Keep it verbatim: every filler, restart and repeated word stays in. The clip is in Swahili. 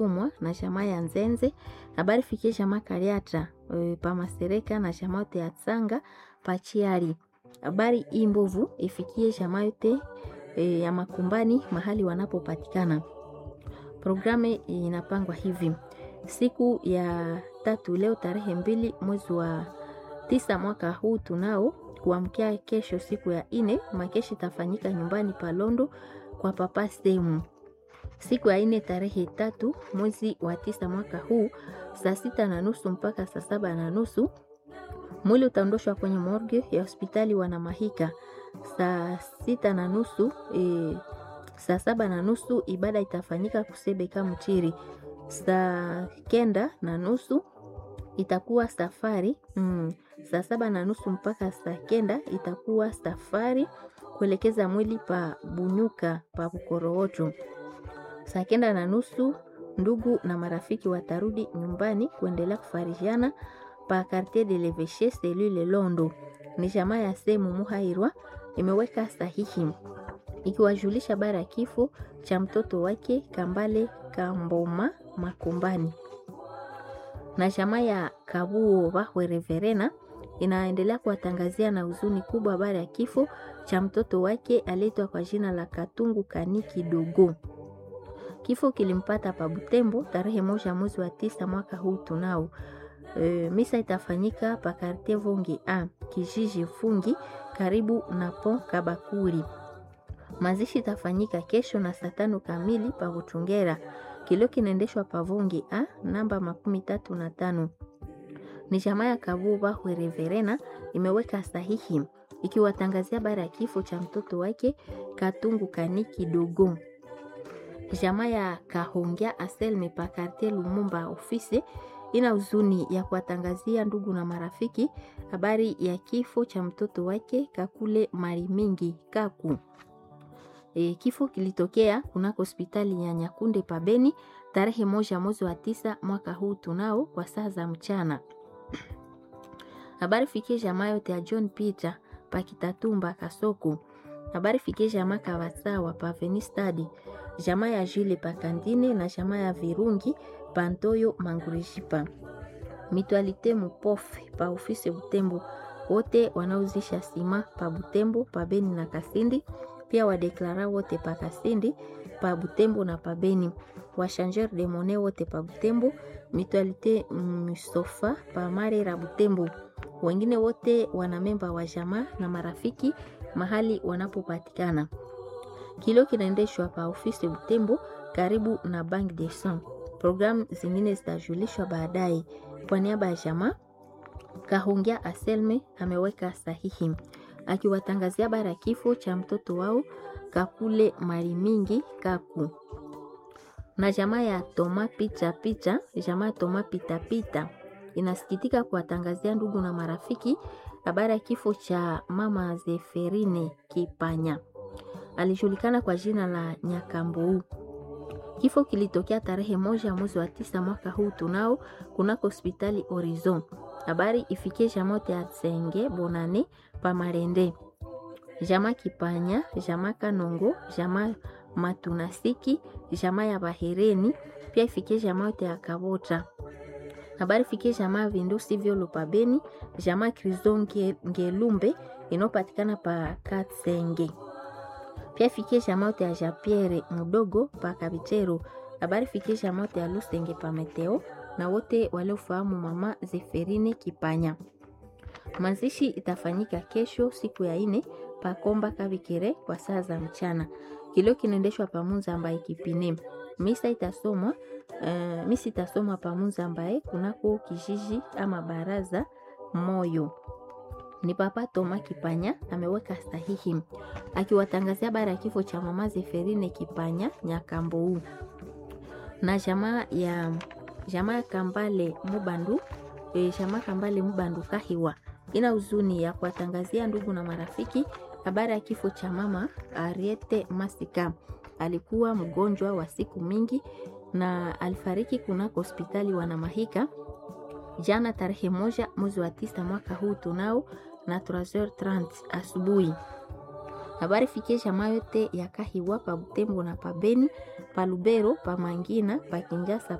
umwa na jamaa ya Nzenze. Habari fikie jamaa Kariatra e, pa Masereka na jamaa yote ya Tsanga pa Chiari. Habari imbovu ifikie jamaa yote e, ya Makumbani mahali wanapopatikana. Programu inapangwa hivi: siku ya tatu leo tarehe mbili mwezi wa tisa mwaka huu tunao kuamkia kesho siku ya ine, makeshi tafanyika nyumbani Palondo kwa papa Semu. Siku ya ine tarehe tatu mwezi wa tisa mwaka huu saa sita na nusu mpaka saa saba na nusu mwili utaondoshwa kwenye morgue ya hospitali Wanamahika. Saa sita na nusu e, saa saba na nusu ibada itafanyika Kusebeka Mchiri. Saa kenda na nusu itakuwa safari mm, saa saba na nusu mpaka saa kenda itakuwa safari kuelekeza mwili pa Bunyuka pa Bukorooto. Saa kenda na nusu ndugu na marafiki watarudi nyumbani kuendelea kufarijiana pa Quartier de l'Evêché Selule Londo. Ni jamaa ya Semu Muhairwa imeweka sahihi ikiwajulisha bara ya kifo cha mtoto wake Kambale Kamboma Makumbani. Na jamaa ya Kabuo Bahwe Reverena inaendelea kuwatangazia na huzuni kubwa habari ya kifo cha mtoto wake aletwa kwa jina la Katungu Kaniki Dogo. Kifo kilimpata pa Butembo tarehe moja mwezi wa tisa mwaka huu tunao. E, misa itafanyika pa Quartier Vongi A kijiji Fungi karibu na Pont Kabakuri. Mazishi itafanyika kesho na saa tano kamili pa Butungera. Kilio kinaendeshwa pa Vongi A namba makumi tatu na tano. Ni jamaa ya Kabuba Hwe Reverena imeweka sahihi ikiwatangazia bara ya kifo cha mtoto wake Katungu Kaniki Dogo. Jamaa ya Kahongya Aselme pa Quartier Lumumba ofisi ina huzuni ya kuwatangazia ndugu na marafiki habari ya kifo cha mtoto wake Kakule Marimingi Kaku. E, kifo kilitokea kunako hospitali ya Nyakunde pa Beni tarehe moja mwezi wa tisa mwaka huu tunao kwa saa za mchana. Habari fikie jamaa yote ya John Peter pa Kitatumba Kasoko. Habari fikie jamaa Kawasawa pa Venistadi, jamaa ya Jule pa Kandine na jamaa ya Virungi pa Ntoyo Mangurishipa. Mitualite Mupofe pa ofisi Butembo, wote wanauzisha sima pa Butembo, pa Beni na Kasindi. Pia wadeklara wote pa Kasindi, pa Butembo na pa Beni. Wachangeur de monnaie wote pa Butembo. Mitualite Musofa pa Marera Butembo. Wengine wote wanamemba wa jamaa na marafiki mahali wanapopatikana. Kilo kinaendeshwa pa ofisi Butembo karibu na Bank de Sang. Programu zingine zitajulishwa baadaye. Kwa niaba ya jamaa Kahongya Aselme ameweka sahihi akiwatangazia bara kifo cha mtoto wao Kakule Marimingi Kaku. Na jamaa ya Toma Pita Pita, jamaa ya Toma Pita Pita inasikitika kuwatangazia ndugu na marafiki habari ya kifo cha mama Zeferine Kipanya. Alijulikana kwa jina la Nyakambu. Kifo kilitokea tarehe moja mwezi wa tisa mwaka huu tunao kunako hospitali Horizon. Habari ifikie jamote ya Tsenge Bonane pa Marende. Jamaa Kipanya, jamaa Kanongo, jamaa Matunasiki, jamaa ya Bahireni, pia ifikie jamote ya Kabota. Habari fikie jamaa Vindo Sivyo Lopabeni, jamaa Krizon Ngelumbe inopatikana pa Katsenge. Pia fikie jamote ya Japierre Mudogo pa Kabitero. Habari fikie jamote ya Lusenge pa Meteo na wote waliofahamu mama Zeferine Kipanya. Mazishi itafanyika kesho siku ya ine pa Komba Kabikere kwa saa za mchana. Kilio kinaendeshwa pa Munza ambaye Kipine. Misa itasomwa uh, misa itasomwa pa Munza ambaye kunako kijiji ama baraza Moyo. Ni papa Toma Kipanya ameweka sahihi akiwatangazia bara kifo cha mama Zeferine Kipanya Nyakambo. Na jamaa ya jamaa Kambale Mubandu e, jamaa Kambale Mubandu Kahiwa ina huzuni ya kuwatangazia ndugu na marafiki habari ya kifo cha mama Ariete Masika. Alikuwa mgonjwa wa siku mingi na alifariki kunako hospitali Wanamahika jana tarehe moja mwezi wa tisa mwaka huu tunao na trois heures trente asubuhi. Habari fikie jamaa yote ya Kahiwa pa Butembo na pa Beni pa Lubero, pa Mangina, pa Kinjasa